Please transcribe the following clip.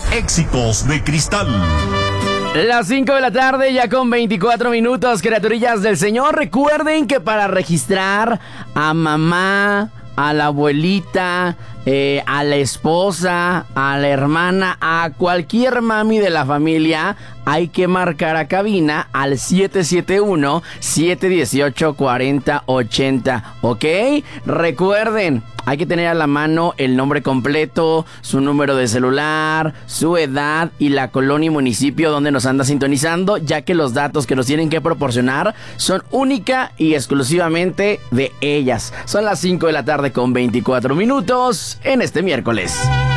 Éxitos de Cristal. Las 5 de la tarde, ya con 24 minutos, criaturillas del Señor. Recuerden que para registrar a mamá, a la abuelita, a la esposa, a la hermana, a cualquier mami de la familia, hay que marcar a cabina al 771-718-4080, ¿ok? Recuerden, hay que tener a la mano el nombre completo, su número de celular, su edad y la colonia y municipio donde nos anda sintonizando, ya que los datos que nos tienen que proporcionar son única y exclusivamente de ellas. Son las 5 de la tarde con 24 minutos en este miércoles.